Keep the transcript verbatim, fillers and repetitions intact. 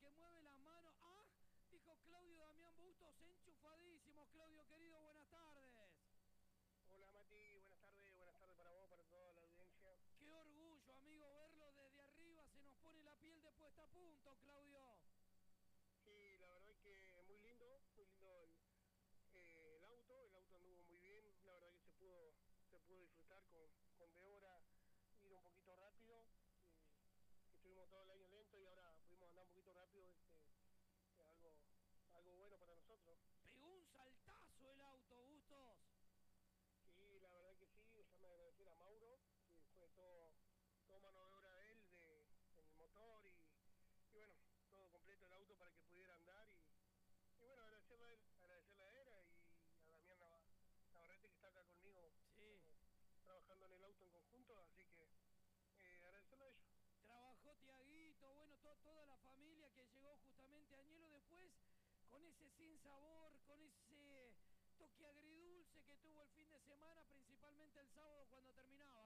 que mueve las manos. ¡Ah! Dijo Claudio Damián Bustos, enchufadísimos. Claudio, querido, buenas tardes. Hola Mati, buenas tardes, buenas tardes para vos, para toda la audiencia. Qué orgullo, amigo, verlo desde arriba. Se nos pone la piel de puesta a punto, Claudio. Sí, la verdad es que muy lindo, muy lindo el, eh, el auto, el auto anduvo muy bien, la verdad que se pudo se pudo disfrutar con, con de hora, ir un poquito rápido, eh, que estuvimos todo el año lento y ahora pudimos andar un poquito rápido, este, es algo, algo bueno para nosotros. Pegó un saltazo el auto, Bustos. Sí, la verdad que sí, déjame agradecer a Mauro, que fue todo, todo mano de obra de él, de, en el motor y, y bueno, todo completo el auto para que pudiera andar y, y bueno, agradecerle a él, agradecerle a él y a Damián Nav- Navarrete que está acá conmigo, Sí. estamos trabajando en el auto en conjunto, así que eh, agradecerle a ellos. Trabajó Tiaguito, bueno, to toda la familia que llegó justamente a Añelo después, con ese sin sabor, con ese toque agridulce que tuvo el fin de semana, principalmente el sábado cuando terminaba.